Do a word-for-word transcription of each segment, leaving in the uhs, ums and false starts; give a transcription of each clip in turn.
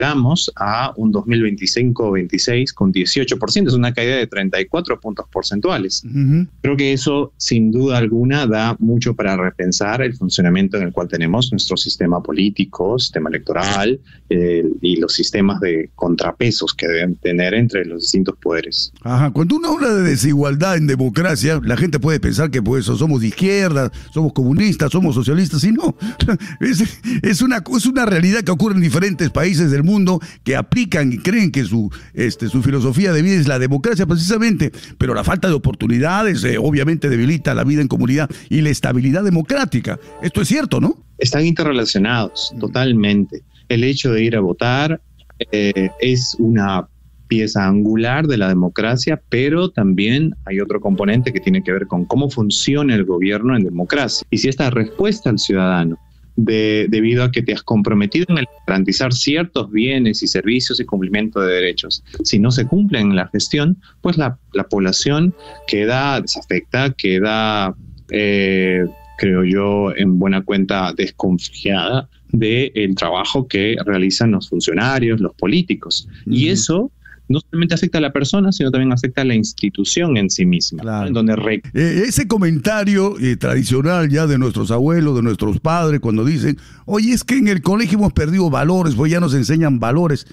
llegamos a un dos mil veinticinco veintiséis con dieciocho por ciento, es una caída de treinta y cuatro puntos porcentuales. Uh-huh. Creo que eso, sin duda alguna, da mucho para repensar el funcionamiento en el cual tenemos nuestro sistema político, sistema electoral eh, y los sistemas de contrapesos que deben tener entre los distintos poderes. Ajá. Cuando uno habla de desigualdad en democracia, la gente puede pensar que pues somos de izquierda, somos comunistas, somos socialistas, y no. Es, es, una, es una realidad que ocurre en diferentes países del mundo que aplican y creen que su, este, su filosofía de vida es la democracia precisamente, pero la falta de oportunidades eh, obviamente debilita la vida en comunidad y la estabilidad democrática. Esto es cierto, ¿no? Están interrelacionados totalmente. El hecho de ir a votar eh, es una pieza angular de la democracia, pero también hay otro componente que tiene que ver con cómo funciona el gobierno en democracia. Y si esta respuesta al ciudadano, de, debido a que te has comprometido en el garantizar ciertos bienes y servicios y cumplimiento de derechos, si no se cumplen en la gestión, pues la, la población queda desafectada, queda, eh, creo yo, en buena cuenta desconfiada del trabajo que realizan los funcionarios, los políticos. Uh-huh. Y eso no solamente afecta a la persona, sino también afecta a la institución en sí misma. Claro. En donde re- eh, ese comentario eh, tradicional ya de nuestros abuelos, de nuestros padres, cuando dicen, oye, es que en el colegio hemos perdido valores, pues ya nos enseñan valores,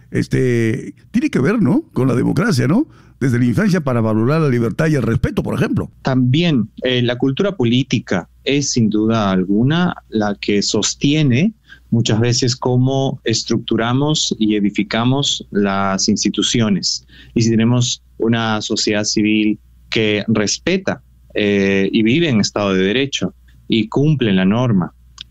este, tiene que ver, ¿no?, con la democracia, ¿no? Desde la infancia para valorar la libertad y el respeto, por ejemplo. También eh, la cultura política es sin duda alguna la que sostiene muchas veces cómo estructuramos y edificamos las instituciones. Y si tenemos una sociedad civil que respeta eh, y vive en estado de derecho y cumple la norma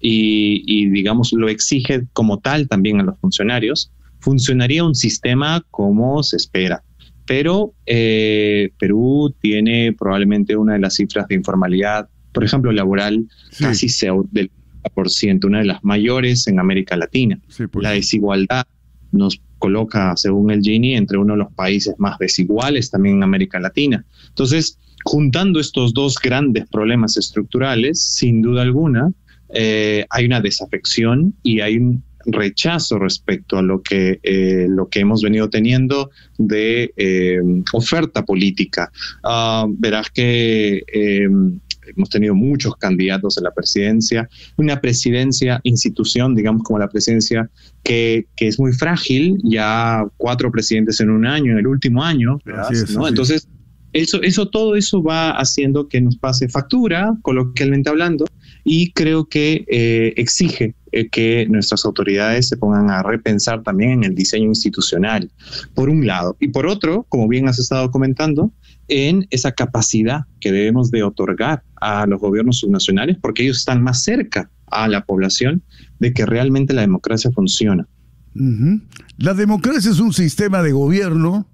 y, y, digamos, lo exige como tal también a los funcionarios, funcionaría un sistema como se espera. Pero eh, Perú tiene probablemente una de las cifras de informalidad, por ejemplo, laboral, sí, casi del por ciento, una de las mayores en América Latina. Sí, pues. La desigualdad nos coloca, según el Gini, entre uno de los países más desiguales también en América Latina. Entonces, juntando estos dos grandes problemas estructurales, sin duda alguna, eh, hay una desafección y hay un rechazo respecto a lo que, eh, lo que hemos venido teniendo de eh, oferta política. Uh, verás que eh, hemos tenido muchos candidatos a la presidencia, una presidencia, institución, digamos como la presidencia, que, que es muy frágil, ya cuatro presidentes en un año, en el último año, ¿verdad? Así es, ¿no? así. Entonces, eso, eso, todo eso va haciendo que nos pase factura, coloquialmente hablando, y creo que eh, exige eh, que nuestras autoridades se pongan a repensar también en el diseño institucional, por un lado. Y por otro, como bien has estado comentando, en esa capacidad que debemos de otorgar a los gobiernos subnacionales, porque ellos están más cerca a la población de que realmente la democracia funciona. Uh-huh. La democracia es un sistema de gobierno,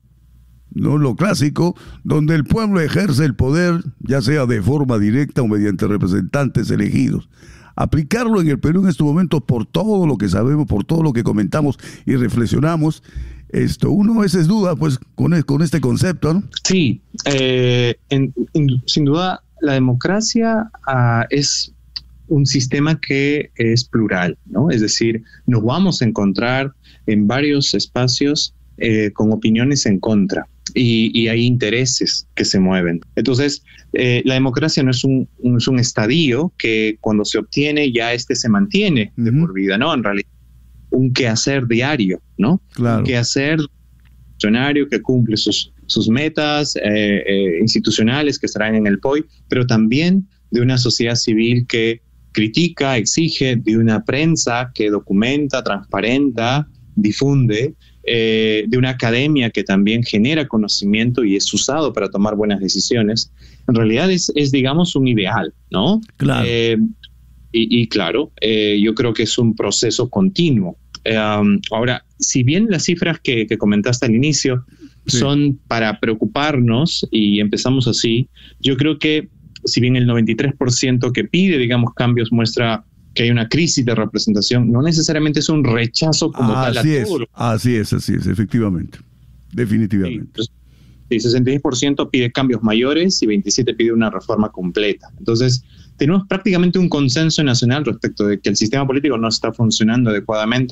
no lo clásico, donde el pueblo ejerce el poder, ya sea de forma directa o mediante representantes elegidos. Aplicarlo en el Perú en estos momentos, por todo lo que sabemos, por todo lo que comentamos y reflexionamos, esto, uno a veces duda pues con, con este concepto, ¿no? Sí, eh, en, en, sin duda la democracia uh, es un sistema que es plural, ¿no? Es decir, nos vamos a encontrar en varios espacios eh, con opiniones en contra. Y, y hay intereses que se mueven. Entonces, eh, la democracia no es un, un, es un estadio que cuando se obtiene ya este se mantiene de uh-huh. por vida, ¿no? En realidad, un quehacer diario, ¿no? Claro. Un quehacer funcionario que cumple sus, sus metas eh, eh, institucionales que estarán en el P O I, pero también de una sociedad civil que critica, exige, de una prensa que documenta, transparenta, difunde, Eh, de una academia que también genera conocimiento y es usado para tomar buenas decisiones. En realidad es, es digamos, un ideal, ¿no? Claro. Eh, y, y claro, eh, yo creo que es un proceso continuo. Eh, um, ahora, si bien las cifras que, que comentaste al inicio sí. son para preocuparnos y empezamos así, yo creo que si bien el noventa y tres por ciento que pide, digamos, cambios muestra que hay una crisis de representación, no necesariamente es un rechazo como ah, tal a así es, todo. Así es, así es, efectivamente, definitivamente. Sí, sí, sesenta y seis por ciento pide cambios mayores y veintisiete por ciento pide una reforma completa. Entonces, tenemos prácticamente un consenso nacional respecto de que el sistema político no está funcionando adecuadamente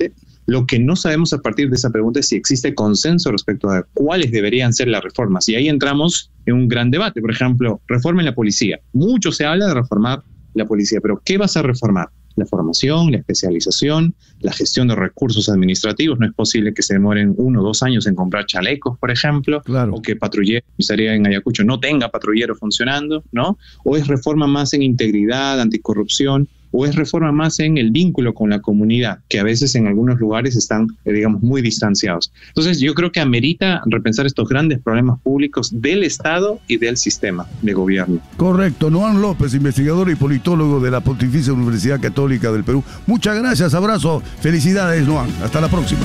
Lo que no sabemos a partir de esa pregunta es si existe consenso respecto a cuáles deberían ser las reformas. Y ahí entramos en un gran debate. Por ejemplo, reforma en la policía. Mucho se habla de reformar la policía, pero ¿qué vas a reformar? La formación, la especialización, la gestión de recursos administrativos. No es posible que se demoren uno o dos años en comprar chalecos, por ejemplo, claro. O que patrullero, comisaría en Ayacucho, no tenga patrullero funcionando, ¿no? O es reforma más en integridad, anticorrupción, o es reforma más en el vínculo con la comunidad, que a veces en algunos lugares están, eh, digamos, muy distanciados. Entonces yo creo que amerita repensar estos grandes problemas públicos del Estado y del sistema de gobierno. Correcto. Noan López, investigador y politólogo de la Pontificia Universidad Católica del Perú. Muchas gracias, abrazo, felicidades, Noan. Hasta la próxima.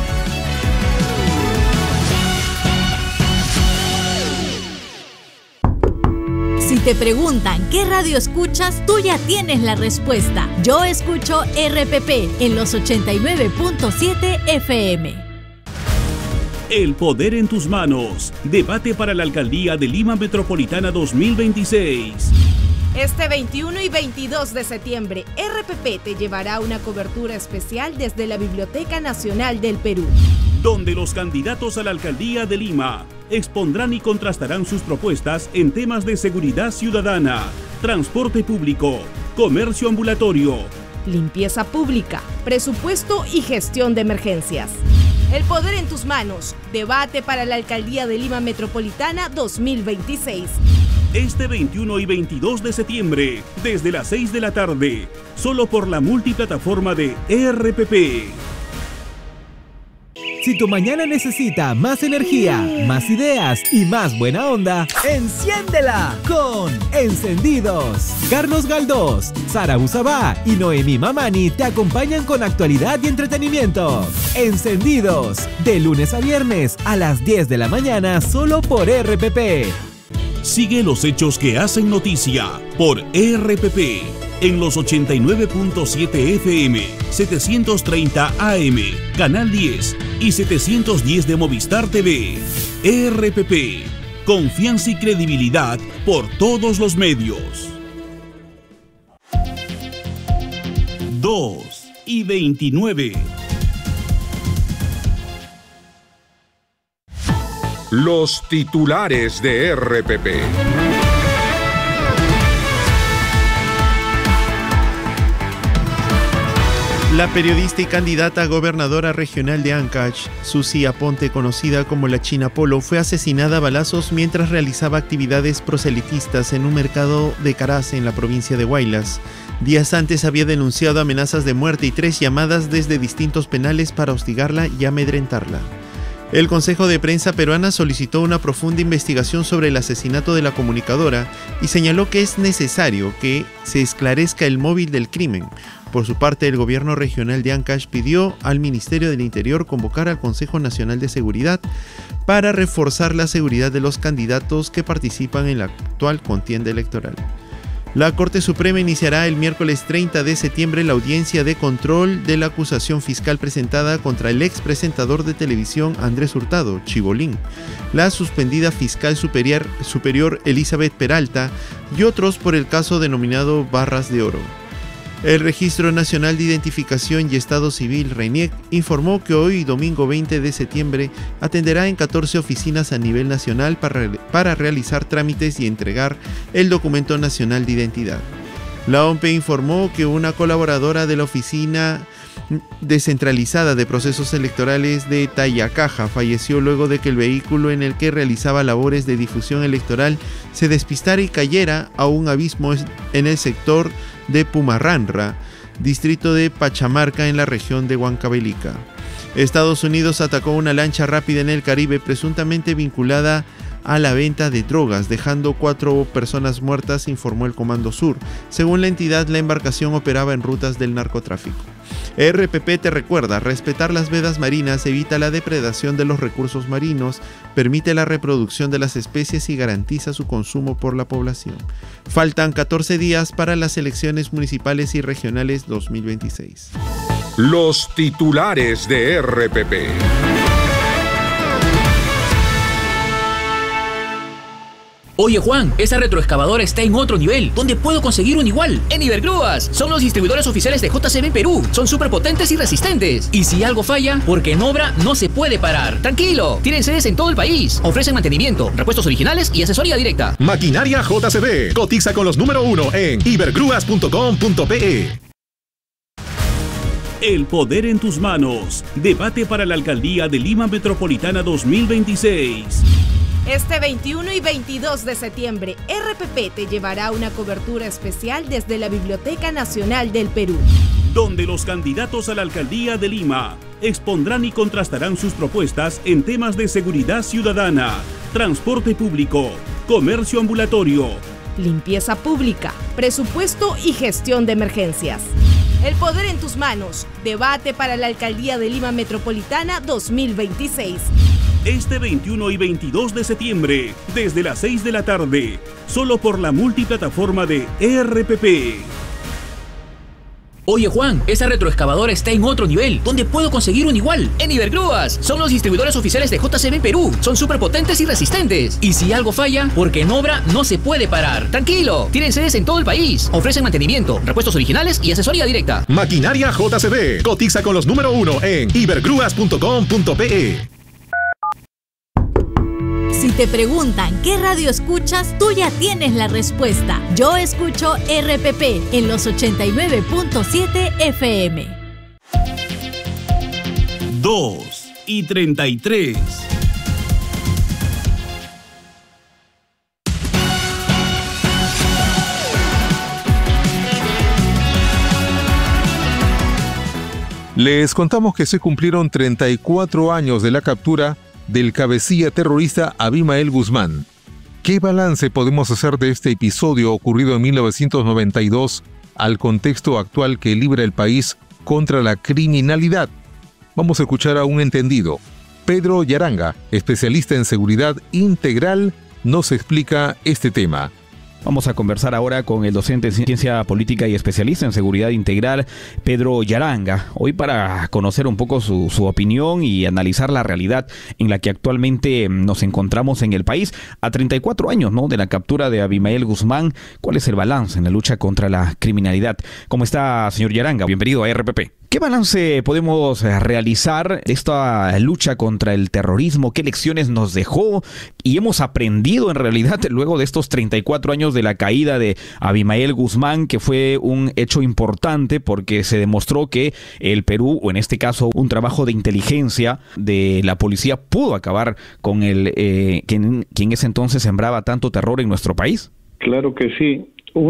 Si te preguntan qué radio escuchas, tú ya tienes la respuesta. Yo escucho R P P en los ochenta y nueve punto siete F M. El poder en tus manos. Debate para la Alcaldía de Lima Metropolitana dos mil veintiséis. Este veintiuno y veintidós de septiembre, R P P te llevará una cobertura especial desde la Biblioteca Nacional del Perú, donde los candidatos a la Alcaldía de Lima expondrán y contrastarán sus propuestas en temas de seguridad ciudadana, transporte público, comercio ambulatorio, limpieza pública, presupuesto y gestión de emergencias. El poder en tus manos. Debate para la Alcaldía de Lima Metropolitana dos mil veintiséis. Este veintiuno y veintidós de septiembre, desde las seis de la tarde, solo por la multiplataforma de R P P. Si tu mañana necesita más energía, más ideas y más buena onda, ¡enciéndela con Encendidos! Carlos Galdós, Sara Usabá y Noemí Mamani te acompañan con actualidad y entretenimiento. Encendidos, de lunes a viernes a las diez de la mañana solo por R P P. Sigue los hechos que hacen noticia por R P P. En los ochenta y nueve punto siete F M, setecientos treinta A M, Canal diez y setecientos diez de Movistar T V. R P P, confianza y credibilidad por todos los medios. dos y veintinueve. Los titulares de R P P. La periodista y candidata a gobernadora regional de Ancash, Susi Aponte, conocida como la China Polo, fue asesinada a balazos mientras realizaba actividades proselitistas en un mercado de Caraz en la provincia de Huaylas. Días antes había denunciado amenazas de muerte y tres llamadas desde distintos penales para hostigarla y amedrentarla. El Consejo de Prensa peruana solicitó una profunda investigación sobre el asesinato de la comunicadora y señaló que es necesario que se esclarezca el móvil del crimen. Por su parte, el gobierno regional de Ancash pidió al Ministerio del Interior convocar al Consejo Nacional de Seguridad para reforzar la seguridad de los candidatos que participan en la actual contienda electoral. La Corte Suprema iniciará el miércoles treinta de septiembre la audiencia de control de la acusación fiscal presentada contra el ex presentador de televisión Andrés Hurtado, Chibolín, la suspendida fiscal superior, superior Elizabeth Peralta y otros por el caso denominado Barras de Oro. El Registro Nacional de Identificación y Estado Civil, RENIEC, informó que hoy, domingo veinte de septiembre, atenderá en catorce oficinas a nivel nacional para, para realizar trámites y entregar el Documento Nacional de Identidad. La O M P E informó que una colaboradora de la Oficina Descentralizada de Procesos Electorales de Tayacaja falleció luego de que el vehículo en el que realizaba labores de difusión electoral se despistara y cayera a un abismo en el sector de Pumarranra, distrito de Pachamarca en la región de Huancavelica. Estados Unidos atacó una lancha rápida en el Caribe presuntamente vinculada a la venta de drogas, dejando cuatro personas muertas, informó el Comando Sur. Según la entidad, la embarcación operaba en rutas del narcotráfico. R P P te recuerda, respetar las vedas marinas evita la depredación de los recursos marinos, permite la reproducción de las especies y garantiza su consumo por la población. Faltan catorce días para las elecciones municipales y regionales dos mil veintiséis. Los titulares de R P P. Oye Juan, esa retroexcavadora está en otro nivel. ¿Dónde puedo conseguir un igual? En Ibergrúas. Son los distribuidores oficiales de J C B Perú. Son súper potentes y resistentes. Y si algo falla, porque en obra no se puede parar. Tranquilo, tienen sedes en todo el país. Ofrecen mantenimiento, repuestos originales y asesoría directa. Maquinaria J C B. Cotiza con los número uno en ibergrúas punto com punto pe. El poder en tus manos. Debate para la Alcaldía de Lima Metropolitana dos mil veintiséis. Este veintiuno y veintidós de septiembre, R P P te llevará una cobertura especial desde la Biblioteca Nacional del Perú, donde los candidatos a la Alcaldía de Lima expondrán y contrastarán sus propuestas en temas de seguridad ciudadana, transporte público, comercio ambulatorio, limpieza pública, presupuesto y gestión de emergencias. El poder en tus manos. Debate para la Alcaldía de Lima Metropolitana dos mil veintiséis. Este veintiuno y veintidós de septiembre, desde las seis de la tarde, solo por la multiplataforma de R P P. Oye Juan, esa retroexcavadora está en otro nivel. ¿Dónde puedo conseguir un igual? En Ibergrúas. Son los distribuidores oficiales de J C B Perú. Son súper potentes y resistentes. Y si algo falla, porque en obra no se puede parar. Tranquilo, tienen sedes en todo el país. Ofrecen mantenimiento, repuestos originales y asesoría directa. Maquinaria J C B. Cotiza con los número uno en ibergrúas punto com punto pe. Si te preguntan qué radio escuchas, tú ya tienes la respuesta. Yo escucho R P P en los ochenta y nueve punto siete F M. dos y treinta y tres. Les contamos que se cumplieron treinta y cuatro años de la captura del cabecilla terrorista Abimael Guzmán. ¿Qué balance podemos hacer de este episodio ocurrido en mil novecientos noventa y dos al contexto actual que libra el país contra la criminalidad? Vamos a escuchar a un entendido. Pedro Yaranga, especialista en seguridad integral, nos explica este tema. Vamos a conversar ahora con el docente en Ciencia Política y especialista en Seguridad Integral, Pedro Yaranga, hoy para conocer un poco su, su opinión y analizar la realidad en la que actualmente nos encontramos en el país. A treinta y cuatro años, ¿no?, de la captura de Abimael Guzmán, ¿cuál es el balance en la lucha contra la criminalidad? ¿Cómo está, señor Yaranga? Bienvenido a R P P. ¿Qué balance podemos realizar de esta lucha contra el terrorismo? ¿Qué lecciones nos dejó? Y hemos aprendido en realidad luego de estos treinta y cuatro años de la caída de Abimael Guzmán, que fue un hecho importante porque se demostró que el Perú, o en este caso un trabajo de inteligencia de la policía, pudo acabar con el eh, quien, quien ese entonces sembraba tanto terror en nuestro país. Claro que sí.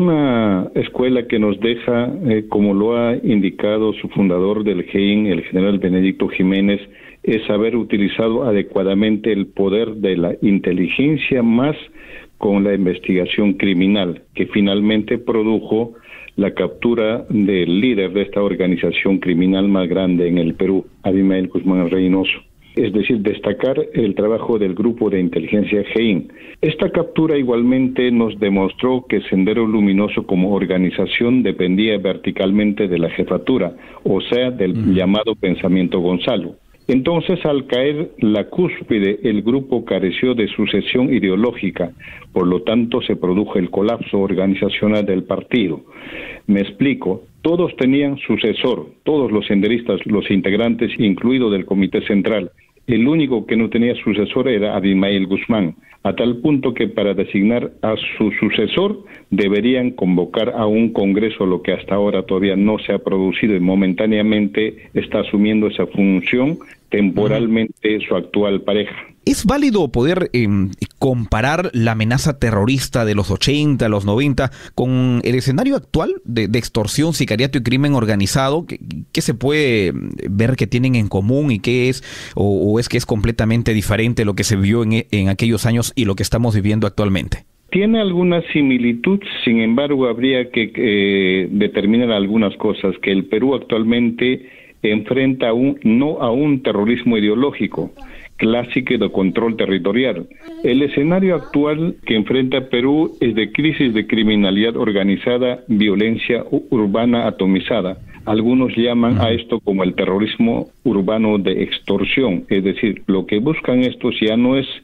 Una escuela que nos deja, eh, como lo ha indicado su fundador del G I N, el general Benedicto Jiménez, es haber utilizado adecuadamente el poder de la inteligencia más con la investigación criminal, que finalmente produjo la captura del líder de esta organización criminal más grande en el Perú, Abimael Guzmán Reynoso. Es decir, destacar el trabajo del Grupo de Inteligencia G I N. Esta captura igualmente nos demostró que Sendero Luminoso como organización dependía verticalmente de la jefatura, o sea, del uh-huh. llamado Pensamiento Gonzalo. Entonces, al caer la cúspide, el grupo careció de sucesión ideológica, por lo tanto se produjo el colapso organizacional del partido. Me explico. Todos tenían sucesor, todos los senderistas, los integrantes, incluido del Comité Central. El único que no tenía sucesor era Abimael Guzmán, a tal punto que para designar a su sucesor deberían convocar a un congreso, lo que hasta ahora todavía no se ha producido y momentáneamente está asumiendo esa función temporalmente su actual pareja. ¿Es válido poder eh, comparar la amenaza terrorista de los ochenta, los noventa, con el escenario actual de, de extorsión, sicariato y crimen organizado? ¿Qué, qué se puede ver que tienen en común y qué es, o, o es que es completamente diferente lo que se vio en, en aquellos años y lo que estamos viviendo actualmente? Tiene alguna similitud, sin embargo habría que eh, determinar algunas cosas, que el Perú actualmente enfrenta un, no a un terrorismo ideológico, clásico de control territorial. El escenario actual que enfrenta Perú es de crisis de criminalidad organizada, violencia urbana atomizada. Algunos llaman a esto como el terrorismo urbano de extorsión, es decir, lo que buscan estos ya no es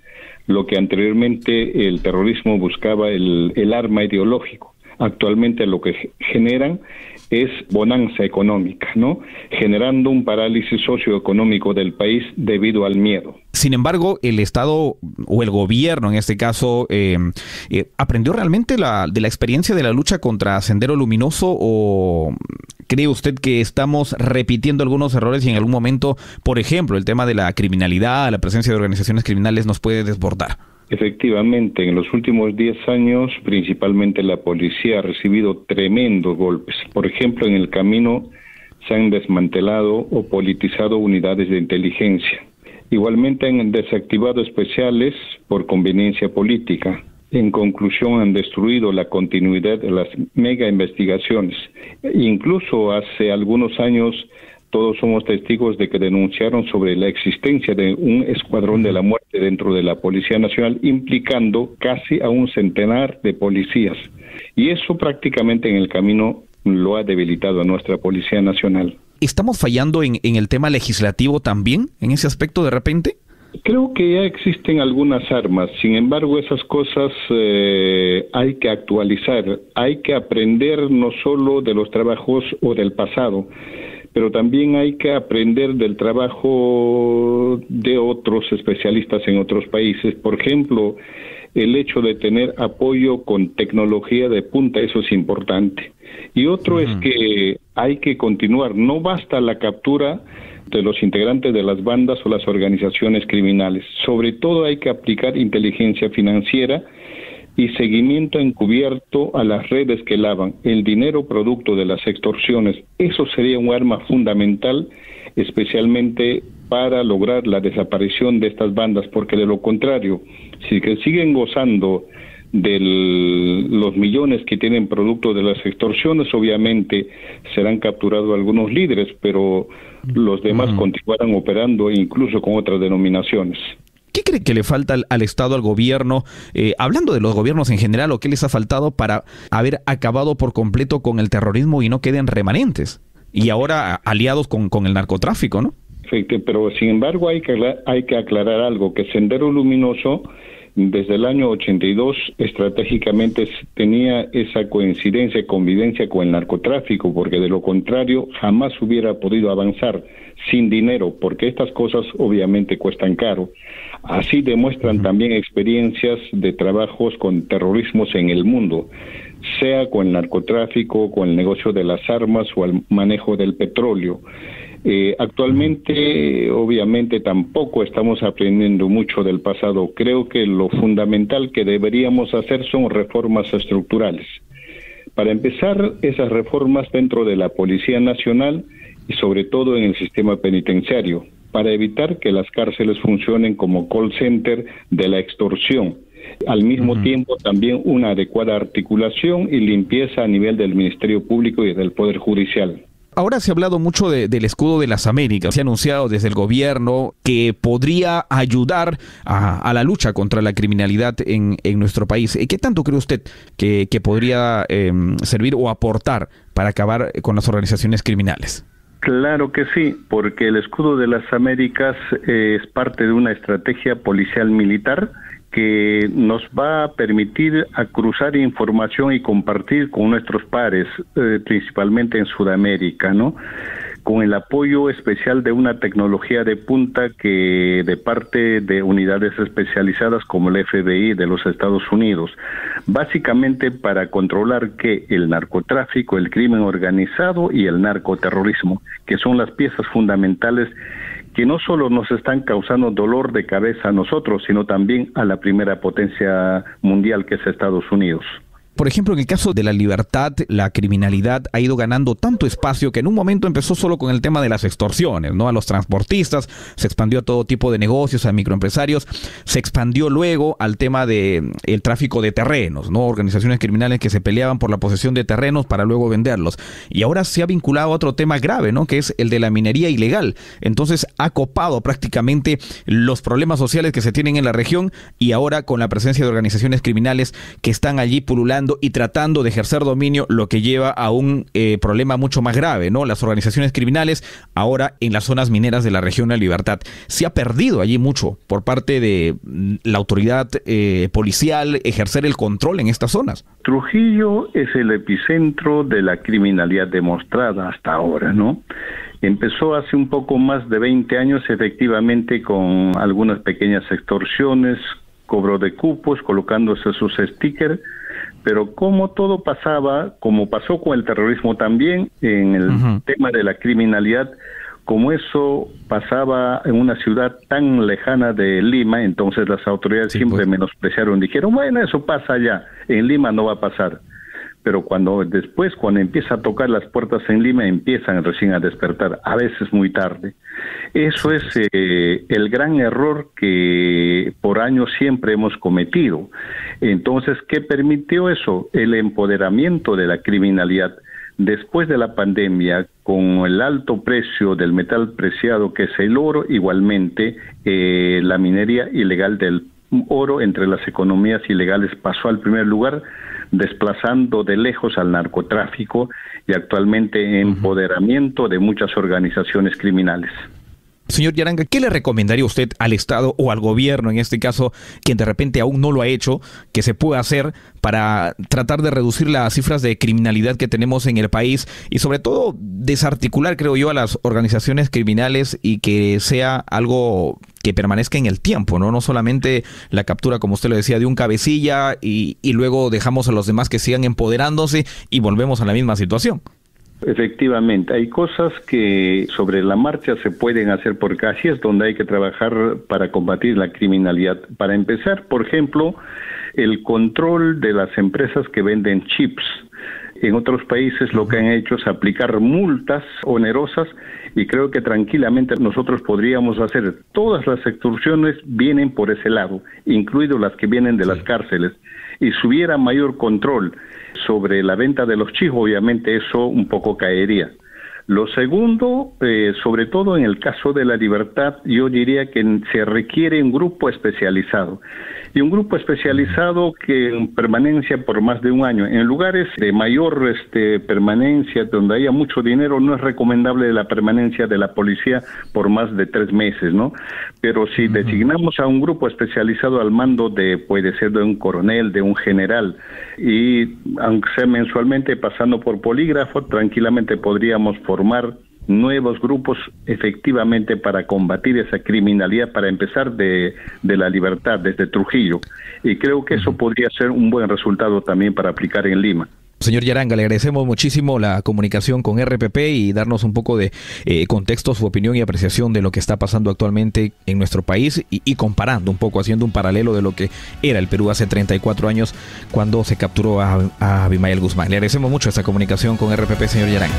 lo que anteriormente el terrorismo buscaba el, el arma ideológico. Actualmente lo que generan es bonanza económica, ¿no? Generando un parálisis socioeconómico del país debido al miedo. Sin embargo, el Estado o el gobierno, en este caso, eh, eh, ¿aprendió realmente la, de la experiencia de la lucha contra Sendero Luminoso o cree usted que estamos repitiendo algunos errores y en algún momento, por ejemplo, el tema de la criminalidad, la presencia de organizaciones criminales nos puede desbordar? Efectivamente, en los últimos diez años, principalmente la policía ha recibido tremendos golpes. Por ejemplo, en el camino se han desmantelado o politizado unidades de inteligencia. Igualmente han desactivado especiales por conveniencia política. En conclusión, han destruido la continuidad de las mega investigaciones. Incluso hace algunos años todos somos testigos de que denunciaron sobre la existencia de un escuadrón de la muerte dentro de la Policía Nacional, implicando casi a un centenar de policías. Y eso prácticamente en el camino lo ha debilitado a nuestra Policía Nacional. ¿Estamos fallando en, en el tema legislativo también, en ese aspecto de repente? Creo que ya existen algunas armas, sin embargo esas cosas eh, hay que actualizar, hay que aprender no solo de los trabajos o del pasado, pero también hay que aprender del trabajo de otros especialistas en otros países. Por ejemplo, el hecho de tener apoyo con tecnología de punta, eso es importante. Y otro uh-huh. es que hay que continuar, no basta la captura de los integrantes de las bandas o las organizaciones criminales. Sobre todo hay que aplicar inteligencia financiera y seguimiento encubierto a las redes que lavan el dinero producto de las extorsiones. Eso sería un arma fundamental, especialmente para lograr la desaparición de estas bandas, porque de lo contrario, si que siguen gozando de los millones que tienen producto de las extorsiones, obviamente serán capturados algunos líderes, pero los demás uh-huh. continuarán operando incluso con otras denominaciones. ¿Qué cree que le falta al, al Estado, al gobierno, eh, hablando de los gobiernos en general, o qué les ha faltado para haber acabado por completo con el terrorismo y no queden remanentes? Y ahora aliados con, con el narcotráfico, ¿no? Perfecto, pero sin embargo hay que, hay que aclarar algo, que Sendero Luminoso desde el año ochenta y dos estratégicamente tenía esa coincidencia y convivencia con el narcotráfico, porque de lo contrario jamás hubiera podido avanzar sin dinero, porque estas cosas obviamente cuestan caro. Así demuestran también experiencias de trabajos con terrorismos en el mundo, sea con el narcotráfico, con el negocio de las armas o el manejo del petróleo. Eh, actualmente, obviamente, tampoco estamos aprendiendo mucho del pasado. Creo que lo fundamental que deberíamos hacer son reformas estructurales. Para empezar, esas reformas dentro de la Policía Nacional y sobre todo en el sistema penitenciario, para evitar que las cárceles funcionen como call center de la extorsión. Al mismo uh-huh. tiempo, también una adecuada articulación y limpieza a nivel del Ministerio Público y del Poder Judicial. Ahora se ha hablado mucho de, del escudo de las Américas. Se ha anunciado desde el gobierno que podría ayudar a, a la lucha contra la criminalidad en, en nuestro país. ¿Qué tanto cree usted que, que podría eh, servir o aportar para acabar con las organizaciones criminales? Claro que sí, porque el escudo de las Américas eh, es parte de una estrategia policial militar que nos va a permitir a cruzar información y compartir con nuestros pares, eh, principalmente en Sudamérica, ¿no? Con el apoyo especial de una tecnología de punta que de parte de unidades especializadas como el F B I de los Estados Unidos, básicamente para controlar que el narcotráfico, el crimen organizado y el narcoterrorismo, que son las piezas fundamentales que no solo nos están causando dolor de cabeza a nosotros, sino también a la primera potencia mundial que es Estados Unidos. Por ejemplo, en el caso de la libertad, la criminalidad ha ido ganando tanto espacio que en un momento empezó solo con el tema de las extorsiones, ¿no? A los transportistas, se expandió a todo tipo de negocios, a microempresarios, se expandió luego al tema de el tráfico de terrenos, ¿no? Organizaciones criminales que se peleaban por la posesión de terrenos para luego venderlos. Y ahora se ha vinculado a otro tema grave, ¿no? Que es el de la minería ilegal. Entonces ha copado prácticamente los problemas sociales que se tienen en la región y ahora con la presencia de organizaciones criminales que están allí pululando manipulando y tratando de ejercer dominio, lo que lleva a un eh, problema mucho más grave, ¿no? Las organizaciones criminales ahora en las zonas mineras de la región de Libertad. Se ha perdido allí mucho por parte de la autoridad eh, policial ejercer el control en estas zonas. Trujillo es el epicentro de la criminalidad demostrada hasta ahora, ¿no? Empezó hace un poco más de veinte años efectivamente con algunas pequeñas extorsiones, cobro de cupos, colocándose sus stickers, pero como todo pasaba, como pasó con el terrorismo también, en el uh-huh. tema de la criminalidad, como eso pasaba en una ciudad tan lejana de Lima, entonces las autoridades sí, siempre pues. menospreciaron, dijeron, bueno, eso pasa allá, en Lima no va a pasar. Pero cuando después, cuando empieza a tocar las puertas en Lima, empiezan recién a despertar, a veces muy tarde. Eso es eh, el gran error que por años siempre hemos cometido. Entonces, ¿qué permitió eso? El empoderamiento de la criminalidad. Después de la pandemia, con el alto precio del metal preciado que es el oro, igualmente eh, la minería ilegal del oro entre las economías ilegales pasó al primer lugar, desplazando de lejos al narcotráfico y actualmente empoderamiento de muchas organizaciones criminales. Señor Yaranga, ¿qué le recomendaría usted al Estado o al gobierno, en este caso, quien de repente aún no lo ha hecho, que se pueda hacer para tratar de reducir las cifras de criminalidad que tenemos en el país y sobre todo desarticular, creo yo, a las organizaciones criminales y que sea algo que permanezca en el tiempo, ¿no? No solamente la captura, como usted lo decía, de un cabecilla y, y luego dejamos a los demás que sigan empoderándose y volvemos a la misma situación. Efectivamente, hay cosas que sobre la marcha se pueden hacer porque así es donde hay que trabajar para combatir la criminalidad. Para empezar, por ejemplo, el control de las empresas que venden chips. En otros países lo que han hecho es aplicar multas onerosas y creo que tranquilamente nosotros podríamos hacer. Todas las extorsiones vienen por ese lado, incluido las que vienen de las cárceles. Y si hubiera mayor control sobre la venta de los chips, obviamente eso un poco caería. Lo segundo, eh, sobre todo en el caso de la libertad, yo diría que se requiere un grupo especializado. Y un grupo especializado que en permanencia por más de un año. En lugares de mayor este, permanencia, donde haya mucho dinero, no es recomendable la permanencia de la policía por más de tres meses, ¿no? Pero si uh-huh. designamos a un grupo especializado al mando de, puede ser de un coronel, de un general, y aunque sea mensualmente pasando por polígrafo, tranquilamente podríamos formar nuevos grupos efectivamente para combatir esa criminalidad, para empezar de, de la libertad, desde Trujillo. Y creo que eso podría ser un buen resultado también para aplicar en Lima. Señor Yaranga, le agradecemos muchísimo la comunicación con R P P y darnos un poco de eh, contexto, su opinión y apreciación de lo que está pasando actualmente en nuestro país y, y comparando un poco, haciendo un paralelo de lo que era el Perú hace treinta y cuatro años cuando se capturó a, a Abimael Guzmán. Le agradecemos mucho esta comunicación con R P P, señor Yaranga.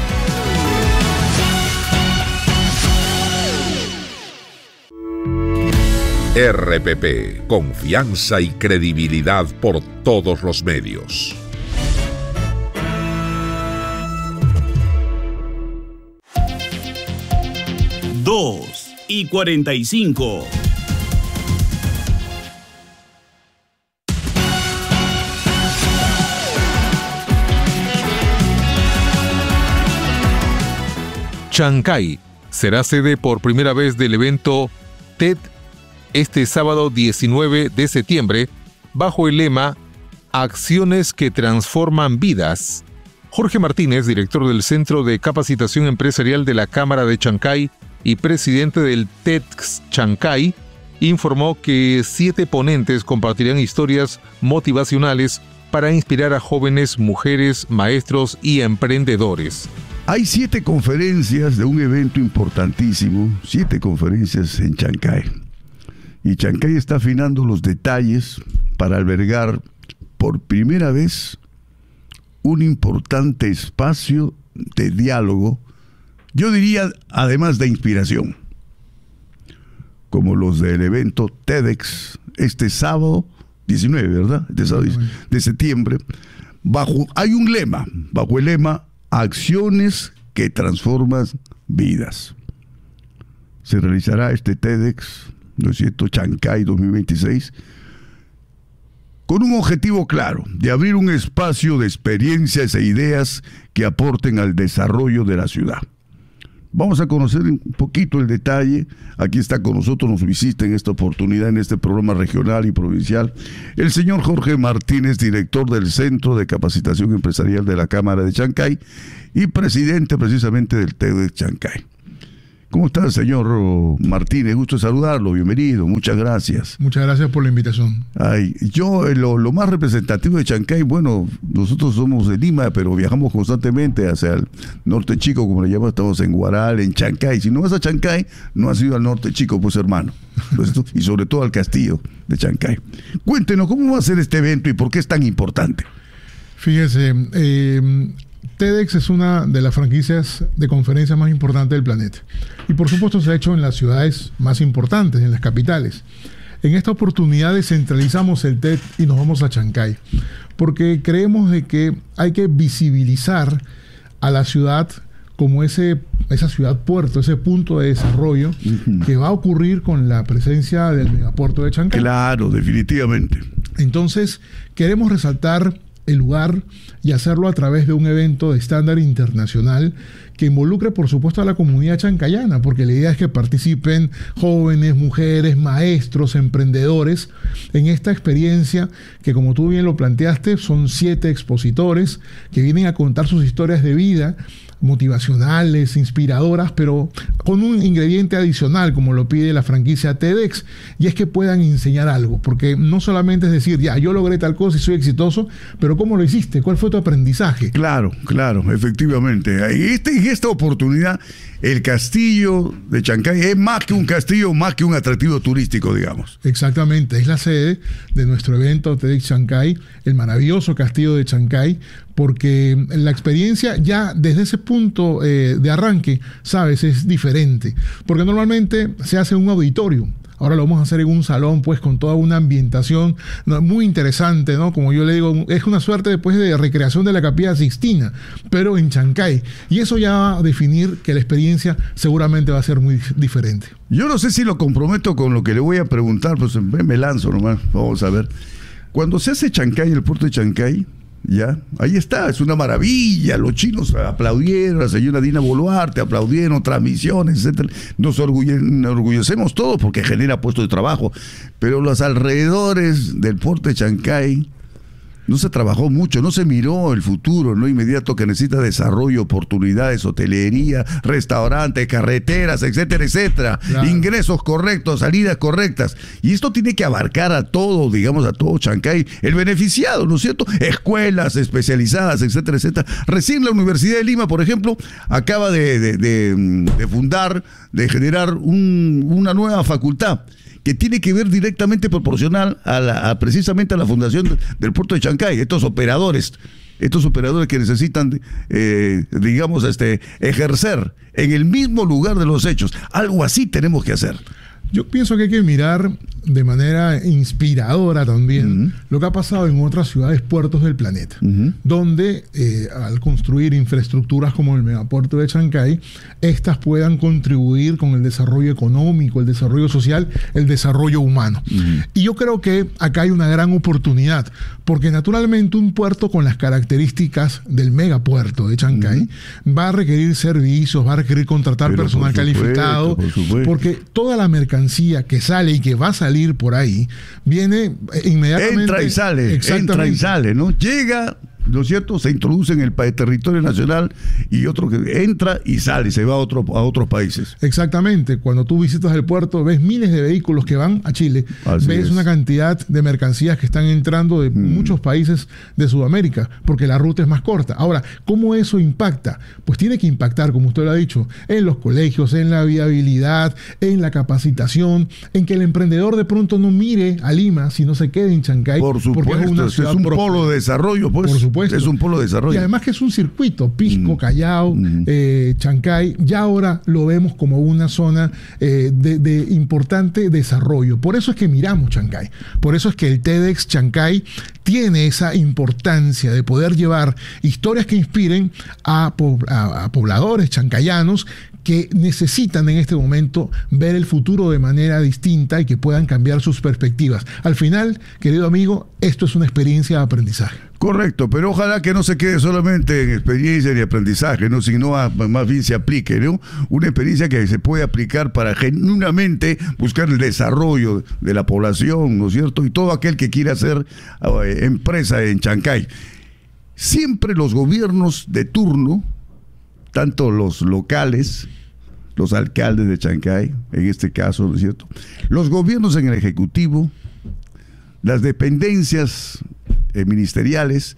R P P, confianza y credibilidad por todos los medios. Dos y cuarenta y cinco. Chancay será sede por primera vez del evento T E D este sábado diecinueve de septiembre, bajo el lema Acciones que transforman vidas. Jorge Martínez, director del Centro de Capacitación Empresarial de la Cámara de Chancay y presidente del T E D X Chancay, informó que siete ponentes compartirán historias motivacionales para inspirar a jóvenes, mujeres, maestros y emprendedores. Hay siete conferencias de un evento importantísimo, siete conferencias en Chancay. Y Chancay está afinando los detalles para albergar por primera vez un importante espacio de diálogo, yo diría además de inspiración, como los del evento TEDx este sábado diecinueve, ¿verdad? Este sábado de septiembre. Bajo, hay un lema, bajo el lema Acciones que transforman vidas. Se realizará este TEDx, ¿no es cierto?, Chancay dos mil veintiséis, con un objetivo claro, de abrir un espacio de experiencias e ideas que aporten al desarrollo de la ciudad. Vamos a conocer un poquito el detalle. Aquí está con nosotros, nos visita en esta oportunidad, en este programa regional y provincial, el señor Jorge Martínez, director del Centro de Capacitación Empresarial de la Cámara de Chancay y presidente precisamente del TEDx Chancay. ¿Cómo está, señor Martínez? Gusto saludarlo, bienvenido, muchas gracias. Muchas gracias por la invitación. Ay, yo, lo, lo más representativo de Chancay, bueno, nosotros somos de Lima, pero viajamos constantemente hacia el norte chico, como le llaman, estamos en Guaral, en Chancay. Si no vas a Chancay, no has ido al norte chico, pues hermano. Pues, y sobre todo al castillo de Chancay. Cuéntenos, ¿cómo va a ser este evento y por qué es tan importante? Fíjese, eh, TEDx es una de las franquicias de conferencias más importantes del planeta. Y por supuesto se ha hecho en las ciudades más importantes, en las capitales. En esta oportunidad descentralizamos el TED y nos vamos a Chancay, porque creemos de que hay que visibilizar a la ciudad como ese, esa ciudad puerto, ese punto de desarrollo uh-huh. que va a ocurrir con la presencia del megapuerto de Chancay. Claro, definitivamente. Entonces, queremos resaltar el lugar y hacerlo a través de un evento de estándar internacional que involucre, por supuesto, a la comunidad chancayana, porque la idea es que participen jóvenes, mujeres, maestros, emprendedores en esta experiencia que, como tú bien lo planteaste, son siete expositores que vienen a contar sus historias de vida, motivacionales, inspiradoras, pero con un ingrediente adicional, como lo pide la franquicia TEDx, y es que puedan enseñar algo, porque no solamente es decir, ya, yo logré tal cosa y soy exitoso, pero ¿cómo lo hiciste? ¿Cuál fue tu aprendizaje? Claro, claro, efectivamente. En este, esta oportunidad, el castillo de Chancay es más que un castillo, más que un atractivo turístico, digamos. Exactamente, es la sede de nuestro evento TEDx Chancay, el maravilloso castillo de Chancay, porque la experiencia ya desde ese punto eh, de arranque, sabes, es diferente. Porque normalmente se hace en un auditorio. Ahora lo vamos a hacer en un salón, pues, con toda una ambientación ¿no? muy interesante, ¿no? Como yo le digo, es una suerte después de recreación de la Capilla Sixtina, pero en Chancay. Y eso ya va a definir que la experiencia seguramente va a ser muy diferente. Yo no sé si lo comprometo con lo que le voy a preguntar, pues me lanzo nomás, vamos a ver. Cuando se hace Chancay, el puerto de Chancay, ya, ahí está, es una maravilla. Los chinos aplaudieron, la señora Dina Boluarte aplaudieron, transmisiones, etcétera. Nos orgullecemos todos porque genera puestos de trabajo, pero los alrededores del puerto de Chancay no se trabajó mucho, no se miró el futuro, no inmediato que necesita desarrollo, oportunidades, hotelería, restaurantes, carreteras, etcétera, etcétera. Claro. Ingresos correctos, salidas correctas. Y esto tiene que abarcar a todo, digamos, a todo Chancay, el beneficiado, ¿no es cierto? Escuelas especializadas, etcétera, etcétera. Recién la Universidad de Lima, por ejemplo, acaba de, de, de, de fundar, de generar un, una nueva facultad que tiene que ver directamente proporcional a, la, a precisamente a la fundación del puerto de Chancay, estos operadores, estos operadores que necesitan, eh, digamos, este, ejercer en el mismo lugar de los hechos. Algo así tenemos que hacer. Yo pienso que hay que mirar de manera inspiradora también uh-huh. lo que ha pasado en otras ciudades, puertos del planeta, uh-huh. donde eh, al construir infraestructuras como el megapuerto de Chancay, estas puedan contribuir con el desarrollo económico, el desarrollo social, el desarrollo humano. Uh-huh. Y yo creo que acá hay una gran oportunidad, porque naturalmente un puerto con las características del megapuerto de Chancay uh-huh. va a requerir servicios, va a requerir contratar Pero personal por supuesto, calificado, por porque toda la mercancía que sale y que va a salir por ahí, viene inmediatamente. Entra y sale, entra y sale, ¿no? Llega, ¿no es cierto? Se introduce en el territorio nacional y otro que entra y sale, se va a, otro, a otros países. Exactamente. Cuando tú visitas el puerto, ves miles de vehículos que van a Chile. Así ves es. Una cantidad de mercancías que están entrando de mm. muchos países de Sudamérica, porque la ruta es más corta. Ahora, ¿cómo eso impacta? Pues tiene que impactar, como usted lo ha dicho, en los colegios, en la viabilidad, en la capacitación, en que el emprendedor de pronto no mire a Lima, sino se quede en Chancay. Por supuesto, porque es, una es un próspera. Polo de desarrollo, pues. Por supuesto. Es un polo de desarrollo. Y además que es un circuito, Pisco, mm. Callao, mm. Eh, Chancay, ya ahora lo vemos como una zona eh, de, de importante desarrollo. Por eso es que miramos Chancay. Por eso es que el TEDx Chancay tiene esa importancia de poder llevar historias que inspiren a, po a, a pobladores chancayanos que necesitan en este momento ver el futuro de manera distinta y que puedan cambiar sus perspectivas. Al final, querido amigo, esto es una experiencia de aprendizaje. Correcto, pero ojalá que no se quede solamente en experiencia ni aprendizaje, ¿no? Sino a, más bien se aplique, ¿no? Una experiencia que se puede aplicar para genuinamente buscar el desarrollo de la población, ¿no es cierto? Y todo aquel que quiera hacer eh, empresa en Chancay. Siempre los gobiernos de turno, tanto los locales, los alcaldes de Chancay, en este caso, ¿no es cierto? Los gobiernos en el Ejecutivo, las dependencias eh, ministeriales,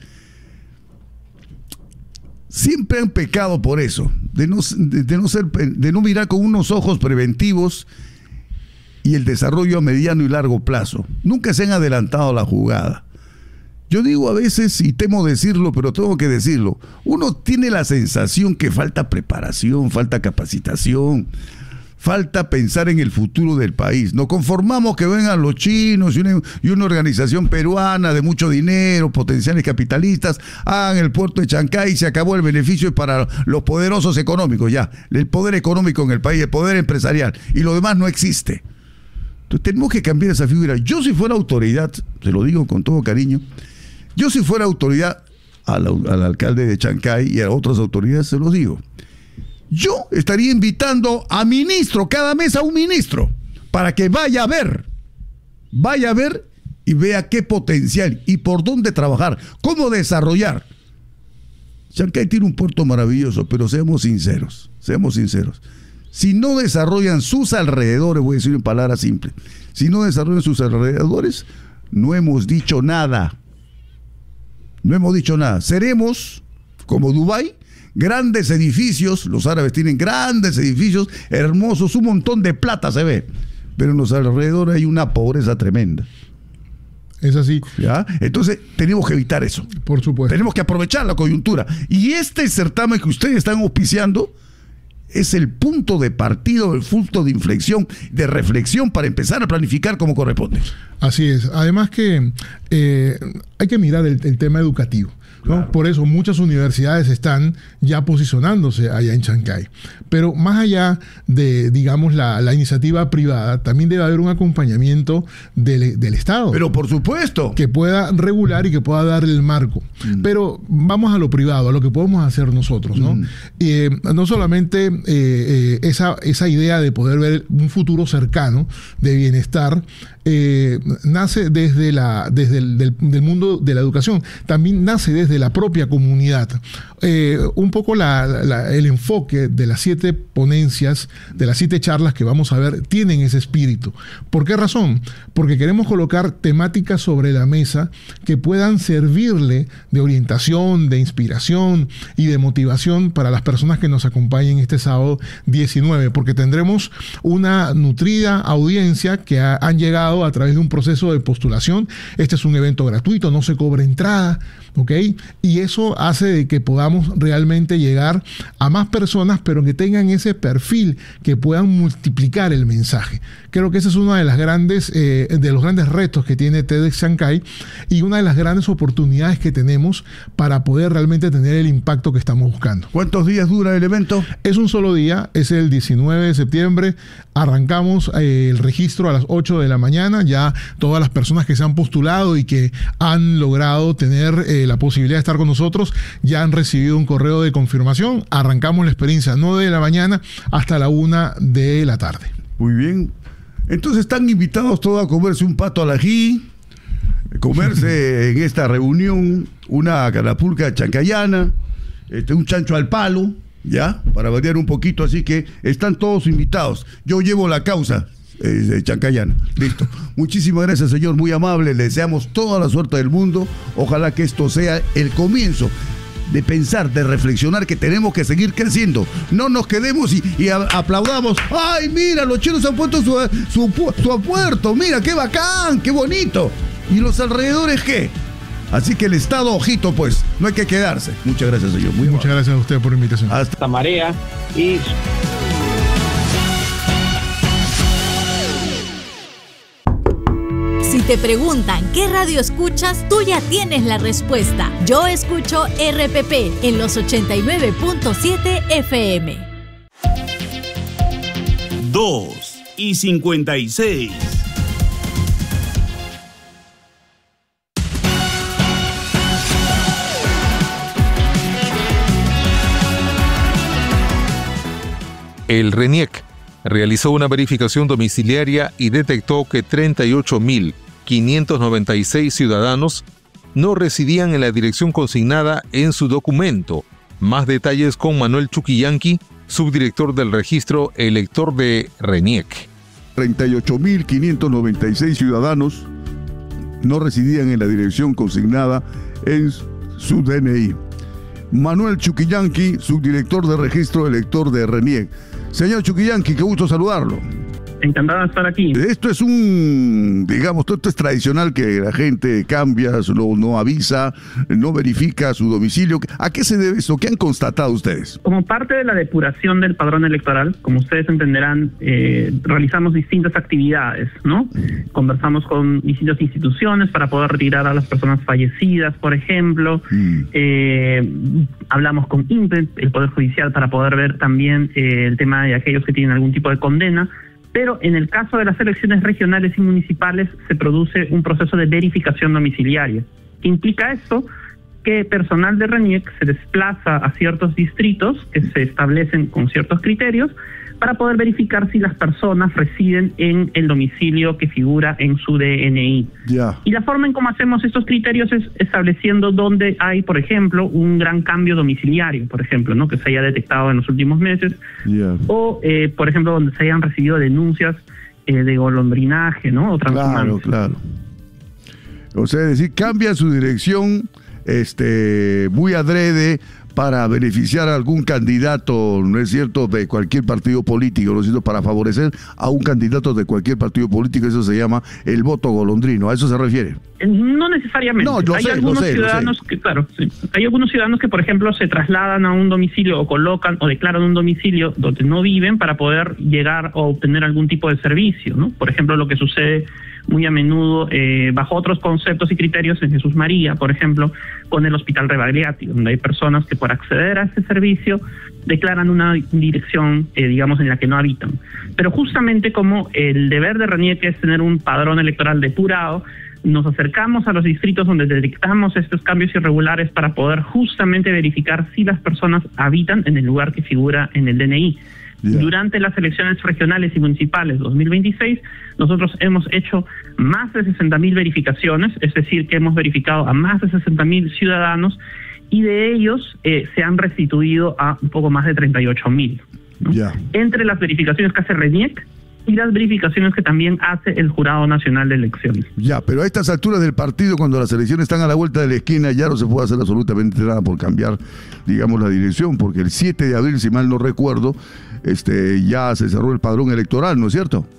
siempre han pecado por eso, de no, de, de no ser, de no mirar con unos ojos preventivos y el desarrollo a mediano y largo plazo. Nunca se han adelantado a la jugada. Yo digo a veces, y temo decirlo, pero tengo que decirlo, uno tiene la sensación que falta preparación, falta capacitación, falta pensar en el futuro del país. Nos conformamos que vengan los chinos y una, y una organización peruana de mucho dinero, potenciales capitalistas, hagan el puerto de Chancay y se acabó el beneficio para los poderosos económicos, ya, el poder económico en el país, el poder empresarial, y lo demás no existe. Entonces tenemos que cambiar esa figura. Yo si fuera autoridad, se lo digo con todo cariño, yo si fuera autoridad al, al alcalde de Chancay y a otras autoridades, se los digo, yo estaría invitando a ministro, cada mes a un ministro, para que vaya a ver, vaya a ver y vea qué potencial y por dónde trabajar, cómo desarrollar. Chancay tiene un puerto maravilloso, pero seamos sinceros, seamos sinceros. Si no desarrollan sus alrededores, voy a decir en palabras simples, si no desarrollan sus alrededores, no hemos dicho nada. No hemos dicho nada. Seremos, como Dubái, grandes edificios, los árabes tienen grandes edificios, hermosos, un montón de plata se ve, pero en los alrededores hay una pobreza tremenda. Es así. ¿Ya? Entonces tenemos que evitar eso. Por supuesto. Tenemos que aprovechar la coyuntura. Y este certamen que ustedes están auspiciando es el punto de partido, el punto de inflexión, de reflexión para empezar a planificar como corresponde. Así es. Además que eh, hay que mirar el, el tema educativo, ¿no? Claro. Por eso muchas universidades están ya posicionándose allá en Chancay. Pero más allá de, digamos, la, la iniciativa privada, también debe haber un acompañamiento del, del Estado. Pero por supuesto. Que pueda regular y que pueda dar el marco. Mm. Pero vamos a lo privado, a lo que podemos hacer nosotros, ¿no? Mm. Eh, no solamente eh, eh, esa, esa idea de poder ver un futuro cercano de bienestar, Eh, nace desde, la, desde el del, del mundo de la educación, también nace desde la propia comunidad. Eh, un poco la, la, el enfoque de las siete ponencias, de las siete charlas que vamos a ver, tienen ese espíritu. ¿Por qué razón? Porque queremos colocar temáticas sobre la mesa que puedan servirle de orientación, de inspiración y de motivación para las personas que nos acompañen este sábado diecinueve, porque tendremos una nutrida audiencia que ha, han llegado a través de un proceso de postulación. Este es un evento gratuito, no se cobra entrada, ¿ok? Y eso hace de que podamos realmente llegar a más personas, pero que tengan ese perfil, que puedan multiplicar el mensaje. Creo que ese es uno de las grandes, eh, de los grandes retos que tiene TEDx Chancay y una de las grandes oportunidades que tenemos para poder realmente tener el impacto que estamos buscando. ¿Cuántos días dura el evento? Es un solo día, es el diecinueve de septiembre. Arrancamos eh, el registro a las ocho de la mañana. Ya todas las personas que se han postulado y que han logrado tener eh, la posibilidad de estar con nosotros ya han recibido un correo de confirmación. Arrancamos la experiencia nueve de la mañana hasta la una de la tarde. Muy bien. Entonces están invitados todos a comerse un pato al ají, comerse en esta reunión una carapulca chancayana, este, un chancho al palo, ya, para variar un poquito, así que están todos invitados. Yo llevo la causa eh, chancayana. Listo. Muchísimas gracias, señor, muy amable. Le deseamos toda la suerte del mundo. Ojalá que esto sea el comienzo de pensar, de reflexionar que tenemos que seguir creciendo. No nos quedemos y, y a, aplaudamos. ¡Ay, mira, los chinos han puesto su, su, su puerto! ¡Mira, qué bacán, qué bonito! ¿Y los alrededores qué? Así que el Estado, ojito, pues, no hay que quedarse. Muchas gracias, señor. Muy Muchas amable. gracias a usted por la invitación. Hasta la marea y... Si te preguntan qué radio escuchas, tú ya tienes la respuesta. Yo escucho R P P en los ochenta y nueve punto siete F M. dos y cincuenta y seis. El RENIEC realizó una verificación domiciliaria y detectó que treinta y ocho mil quinientos noventa y seis ciudadanos no residían en la dirección consignada en su documento. Más detalles con Manuel Chuquillanqui, subdirector del registro elector de RENIEC. treinta y ocho mil quinientos noventa y seis ciudadanos no residían en la dirección consignada en su D N I. Manuel Chuquillanqui, subdirector del registro elector de RENIEC. Señor Chuquillanqui, qué gusto saludarlo. Encantado de estar aquí. Esto es un, digamos, esto es tradicional que la gente cambia, no, no avisa, no verifica su domicilio. ¿A qué se debe esto? ¿Qué han constatado ustedes? Como parte de la depuración del padrón electoral, como ustedes entenderán, eh, realizamos distintas actividades, ¿no? Conversamos con distintas instituciones para poder retirar a las personas fallecidas, por ejemplo. Mm. Eh, hablamos con INPE, el Poder Judicial, para poder ver también eh, el tema de aquellos que tienen algún tipo de condena. Pero en el caso de las elecciones regionales y municipales se produce un proceso de verificación domiciliaria. ¿Qué implica esto? Que personal de RENIEC se desplaza a ciertos distritos que se establecen con ciertos criterios para poder verificar si las personas residen en el domicilio que figura en su D N I. Yeah. Y la forma en cómo hacemos estos criterios es estableciendo dónde hay, por ejemplo, un gran cambio domiciliario, por ejemplo, ¿no? Que se haya detectado en los últimos meses, yeah. o, eh, por ejemplo, donde se hayan recibido denuncias eh, de golondrinaje, ¿no? O claro, claro. O sea, es decir, cambia su dirección este, muy adrede para beneficiar a algún candidato, ¿no es cierto?, de cualquier partido político, ¿no es cierto?, para favorecer a un candidato de cualquier partido político. Eso se llama el voto golondrino. ¿A eso se refiere? No necesariamente. No, lo hay sé, algunos lo sé, ciudadanos lo sé. que, claro, sí. Hay algunos ciudadanos que, por ejemplo, se trasladan a un domicilio o colocan o declaran un domicilio donde no viven para poder llegar o obtener algún tipo de servicio, ¿no? Por ejemplo, lo que sucede muy a menudo eh, bajo otros conceptos y criterios en Jesús María, por ejemplo, con el Hospital Rebagliati, donde hay personas que por acceder a este servicio declaran una dirección, eh, digamos, en la que no habitan. Pero justamente como el deber de RENIEC es tener un padrón electoral depurado, nos acercamos a los distritos donde detectamos estos cambios irregulares para poder justamente verificar si las personas habitan en el lugar que figura en el D N I. Yeah. Durante las elecciones regionales y municipales dos mil veintiséis, nosotros hemos hecho más de sesenta mil verificaciones, es decir, que hemos verificado a más de sesenta mil ciudadanos y de ellos eh, se han restituido a un poco más de treinta y ocho mil. ¿no? Yeah. Entre las verificaciones que hace RENIEC y las verificaciones que también hace el Jurado Nacional de Elecciones. Ya, pero a estas alturas del partido, cuando las elecciones están a la vuelta de la esquina, ya no se puede hacer absolutamente nada por cambiar, digamos, la dirección, porque el siete de abril, si mal no recuerdo, este, ya se cerró el padrón electoral, ¿no es cierto?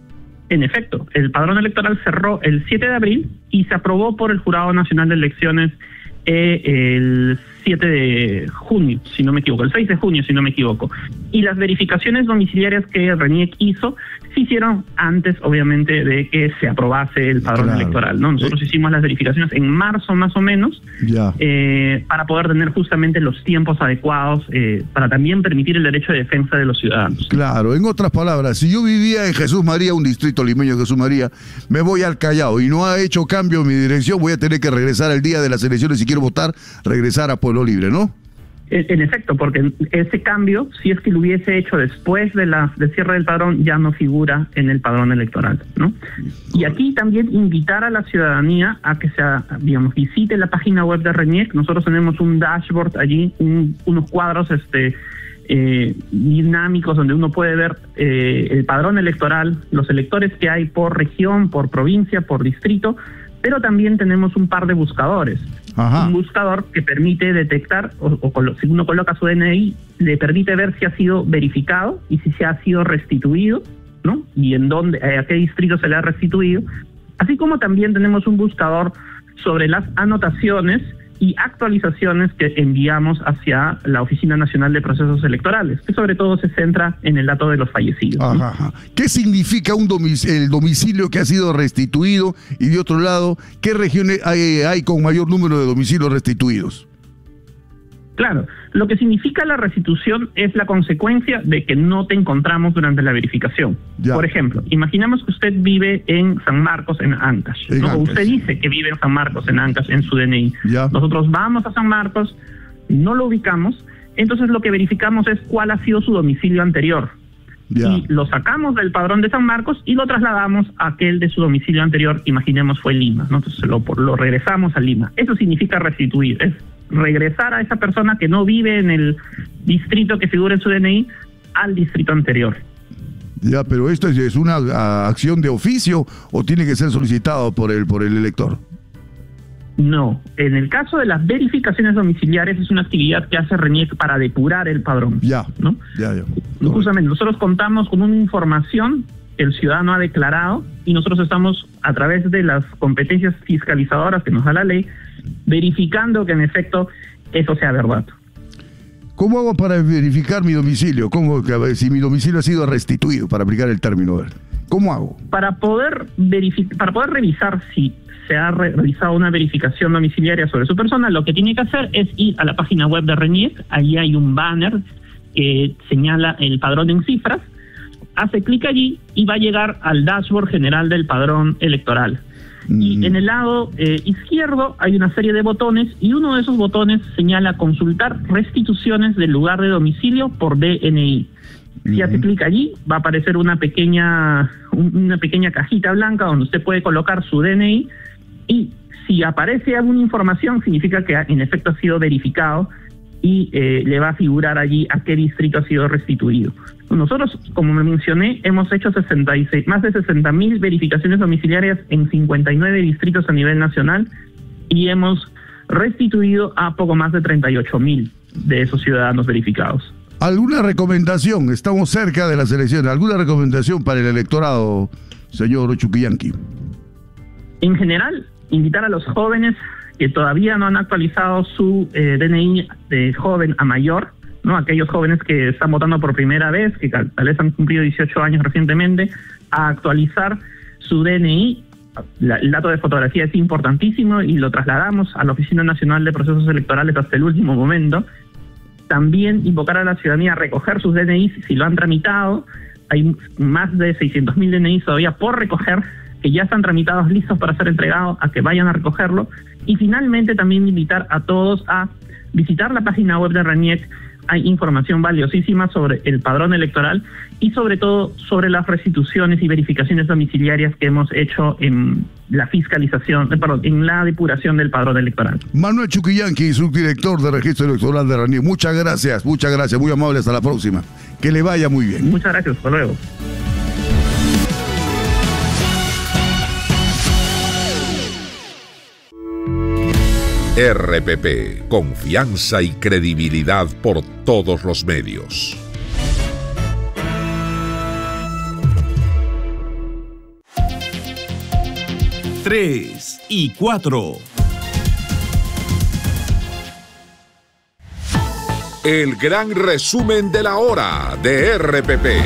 En efecto, el padrón electoral cerró el siete de abril y se aprobó por el Jurado Nacional de Elecciones eh, el siete de junio, si no me equivoco, el seis de junio, si no me equivoco. Y las verificaciones domiciliarias que RENIEC hizo se hicieron antes, obviamente, de que se aprobase el padrón claro. electoral, ¿no? Nosotros eh. hicimos las verificaciones en marzo, más o menos, ya. eh, para poder tener justamente los tiempos adecuados, eh, para también permitir el derecho de defensa de los ciudadanos. Claro, en otras palabras, si yo vivía en Jesús María, un distrito limeño de Jesús María, me voy al Callao y no ha hecho cambio en mi dirección, voy a tener que regresar el día de las elecciones, si quiero votar, regresar a Pueblo Libre, ¿no? En efecto, porque ese cambio, si es que lo hubiese hecho después de la, del cierre del padrón, ya no figura en el padrón electoral, ¿no? Y aquí también invitar a la ciudadanía a que sea, digamos, visite la página web de RENIEC. Nosotros tenemos un dashboard allí, un, unos cuadros este eh, dinámicos donde uno puede ver eh, el padrón electoral, los electores que hay por región, por provincia, por distrito, pero también tenemos un par de buscadores. Ajá. Un buscador que permite detectar, o, o si uno coloca su D N I, le permite ver si ha sido verificado y si se ha sido restituido, ¿no? Y en dónde, a qué distrito se le ha restituido. Así como también tenemos un buscador sobre las anotaciones y actualizaciones que enviamos hacia la Oficina Nacional de Procesos Electorales, que sobre todo se centra en el dato de los fallecidos. ¿no? Ajá, ajá. ¿Qué significa un domicilio, el domicilio que ha sido restituido? Y de otro lado, ¿qué regiones hay, hay con mayor número de domicilios restituidos? Claro, lo que significa la restitución es la consecuencia de que no te encontramos durante la verificación. Ya. Por ejemplo, imaginemos que usted vive en San Marcos, en Ancash, ¿no? O usted dice que vive en San Marcos, en Ancash, en su D N I. Ya. Nosotros vamos a San Marcos, no lo ubicamos, entonces lo que verificamos es cuál ha sido su domicilio anterior. Ya. Y lo sacamos del padrón de San Marcos y lo trasladamos a aquel de su domicilio anterior, imaginemos fue Lima, ¿no? Entonces lo, lo regresamos a Lima. Eso significa restituir, es regresar a esa persona que no vive en el distrito que figura en su D N I al distrito anterior. Ya, pero ¿esto es, es una a, acción de oficio o tiene que ser solicitado por el, por el elector? No, en el caso de las verificaciones domiciliares es una actividad que hace RENIEC para depurar el padrón. Ya, ¿no? ya, ya. Justamente, nosotros contamos con una información que el ciudadano ha declarado y nosotros estamos, a través de las competencias fiscalizadoras que nos da la ley, verificando que en efecto eso sea verdad. ¿Cómo hago para verificar mi domicilio? ¿Cómo, si mi domicilio ha sido restituido, para aplicar el término? A ver, ¿cómo hago? Para poder verificar, para poder revisar si se ha re realizado una verificación domiciliaria sobre su persona, lo que tiene que hacer es ir a la página web de RENIEC. Allí hay un banner que señala el padrón en cifras. Hace clic allí y va a llegar al dashboard general del padrón electoral. Y en el lado eh, izquierdo hay una serie de botones y uno de esos botones señala consultar restituciones del lugar de domicilio por D N I. Si uh-huh. hace clic allí, va a aparecer una pequeña, una pequeña cajita blanca donde usted puede colocar su D N I y si aparece alguna información significa que en efecto ha sido verificado y eh, le va a figurar allí a qué distrito ha sido restituido. Nosotros, como me mencioné, hemos hecho sesenta y seis, más de sesenta mil verificaciones domiciliarias en cincuenta y nueve distritos a nivel nacional y hemos restituido a poco más de treinta y ocho mil de esos ciudadanos verificados. ¿Alguna recomendación? Estamos cerca de las elecciones. ¿Alguna recomendación para el electorado, señor Chuquillanqui? En general, invitar a los jóvenes que todavía no han actualizado su eh, D N I de joven a mayor, ¿no? Aquellos jóvenes que están votando por primera vez, que tal vez han cumplido dieciocho años recientemente, a actualizar su D N I. La, el dato de fotografía es importantísimo y lo trasladamos a la Oficina Nacional de Procesos Electorales hasta el último momento. También invocar a la ciudadanía a recoger sus D N Is si lo han tramitado. Hay más de seiscientos mil D N Is todavía por recoger, que ya están tramitados, listos para ser entregados, a que vayan a recogerlo. Y finalmente también invitar a todos a visitar la página web de RENIEC. Hay información valiosísima sobre el padrón electoral y sobre todo sobre las restituciones y verificaciones domiciliarias que hemos hecho en la fiscalización, eh, perdón, en la depuración del padrón electoral. Manuel Chuquillanqui, subdirector de Registro Electoral de RENIEC. Muchas gracias, muchas gracias, muy amable, hasta la próxima. Que le vaya muy bien. Muchas gracias, hasta luego. R P P, confianza y credibilidad por todos los medios. Tres y cuatro. El gran resumen de la hora de R P P.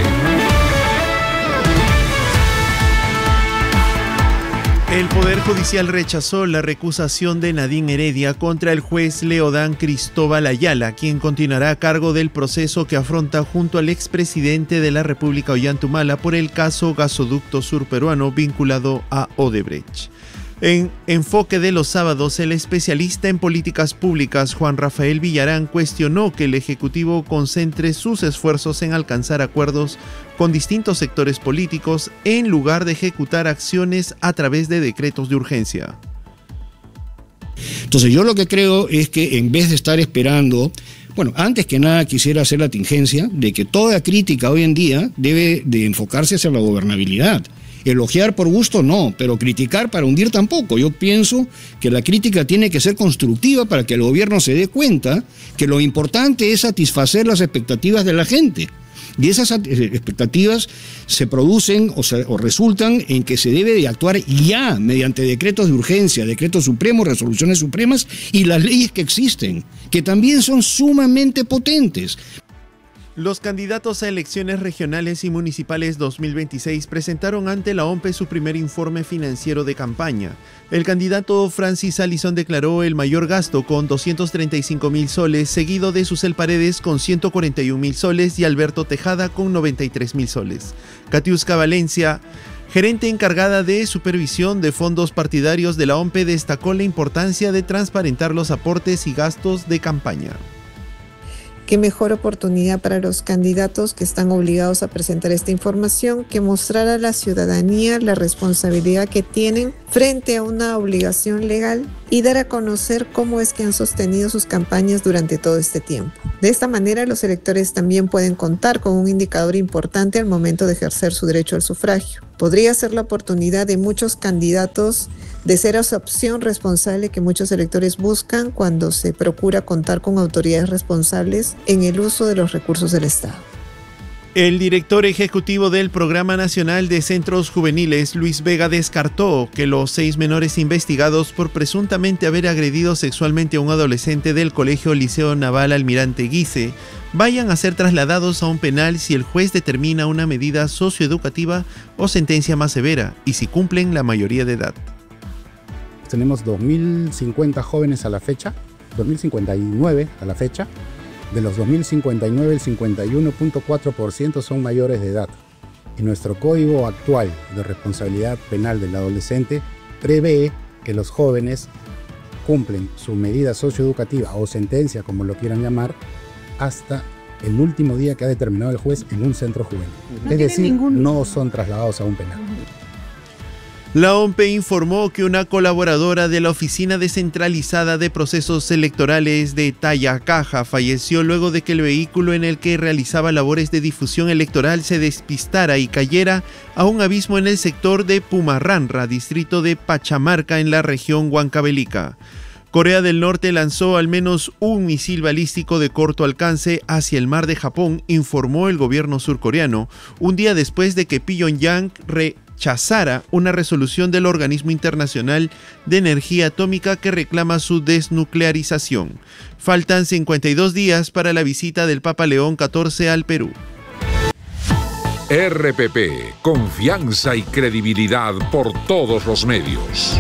El Poder Judicial rechazó la recusación de Nadine Heredia contra el juez Leodán Cristóbal Ayala, quien continuará a cargo del proceso que afronta junto al expresidente de la República Ollantaytamala por el caso Gasoducto Sur Peruano vinculado a Odebrecht. En Enfoque de los Sábados, el especialista en políticas públicas Juan Rafael Villarán cuestionó que el Ejecutivo concentre sus esfuerzos en alcanzar acuerdos con distintos sectores políticos en lugar de ejecutar acciones a través de decretos de urgencia. Entonces yo lo que creo es que en vez de estar esperando, bueno, antes que nada quisiera hacer la tingencia de que toda crítica hoy en día debe de enfocarse hacia la gobernabilidad. Elogiar por gusto no, pero criticar para hundir tampoco. Yo pienso que la crítica tiene que ser constructiva para que el gobierno se dé cuenta que lo importante es satisfacer las expectativas de la gente. Y esas expectativas se producen o, se, o resultan en que se debe de actuar ya mediante decretos de urgencia, decretos supremos, resoluciones supremas y las leyes que existen, que también son sumamente potentes. Los candidatos a elecciones regionales y municipales dos mil veintiséis presentaron ante la O M P E su primer informe financiero de campaña. El candidato Francis Allison declaró el mayor gasto con doscientos treinta y cinco mil soles, seguido de Susel Paredes con ciento cuarenta y un mil soles y Alberto Tejada con noventa y tres mil soles. Katiuska Valencia, gerente encargada de supervisión de fondos partidarios de la O M P E, destacó la importancia de transparentar los aportes y gastos de campaña. Qué mejor oportunidad para los candidatos que están obligados a presentar esta información que mostrar a la ciudadanía la responsabilidad que tienen frente a una obligación legal y dar a conocer cómo es que han sostenido sus campañas durante todo este tiempo. De esta manera, los electores también pueden contar con un indicador importante al momento de ejercer su derecho al sufragio. Podría ser la oportunidad de muchos candidatos de ser esa opción responsable que muchos electores buscan cuando se procura contar con autoridades responsables en el uso de los recursos del Estado. El director ejecutivo del Programa Nacional de Centros Juveniles, Luis Vega, descartó que los seis menores investigados por presuntamente haber agredido sexualmente a un adolescente del Colegio Liceo Naval Almirante Guise vayan a ser trasladados a un penal si el juez determina una medida socioeducativa o sentencia más severa y si cumplen la mayoría de edad. Tenemos dos mil cincuenta jóvenes a la fecha, dos mil cincuenta y nueve a la fecha. De los dos mil cincuenta y nueve, el cincuenta y uno punto cuatro por ciento son mayores de edad. Y nuestro código actual de responsabilidad penal del adolescente prevé que los jóvenes cumplen su medida socioeducativa o sentencia, como lo quieran llamar, hasta el último día que ha determinado el juez en un centro juvenil. No es decir, ningún... no son trasladados a un penal. La O M P E informó que una colaboradora de la Oficina Descentralizada de Procesos Electorales de Tayacaja falleció luego de que el vehículo en el que realizaba labores de difusión electoral se despistara y cayera a un abismo en el sector de Pumarranra, distrito de Pachamarca, en la región Huancavelica. Corea del Norte lanzó al menos un misil balístico de corto alcance hacia el mar de Japón, informó el gobierno surcoreano, un día después de que Pyongyang rechazara una resolución del Organismo Internacional de Energía Atómica que reclama su desnuclearización. Faltan cincuenta y dos días para la visita del Papa León catorce al Perú. R P P, confianza y credibilidad por todos los medios.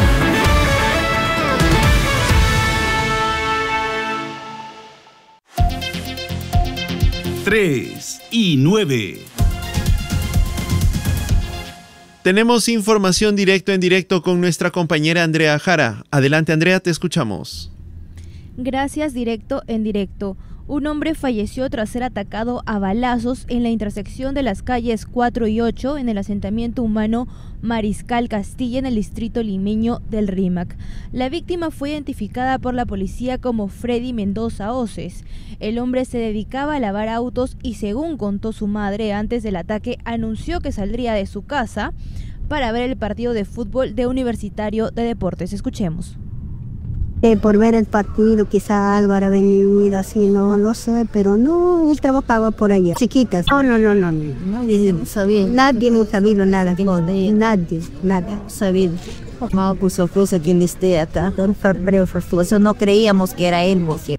tres y nueve. Tenemos información directo en directo con nuestra compañera Andrea Jara. Adelante, Andrea, te escuchamos. Gracias, directo en directo. Un hombre falleció tras ser atacado a balazos en la intersección de las calles cuatro y ocho en el asentamiento humano Mariscal Castilla en el distrito limeño del Rímac. La víctima fue identificada por la policía como Freddy Mendoza Oces. El hombre se dedicaba a lavar autos y, según contó su madre antes del ataque, anunció que saldría de su casa para ver el partido de fútbol de Universitario de Deportes. Escuchemos. Eh, por ver el partido, quizá Álvaro venido así, no lo sé, pero no, él trabajaba por allá, chiquitas. No, no, no, no, no. Nadie sabía. Nadie no sabido nada. Nadie, nada sabido. No, pues sorpresa que no esté acá. Eso no creíamos que era él, porque...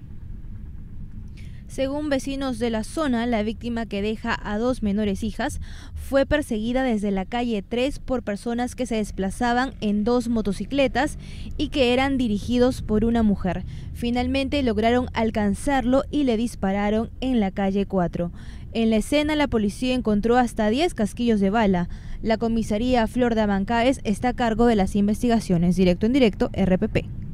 Según vecinos de la zona, la víctima, que deja a dos menores hijas, fue perseguida desde la calle tres por personas que se desplazaban en dos motocicletas y que eran dirigidos por una mujer. Finalmente lograron alcanzarlo y le dispararon en la calle cuatro. En la escena, la policía encontró hasta diez casquillos de bala. La comisaría Flor de Abancaes está a cargo de las investigaciones. Directo en directo, R P P.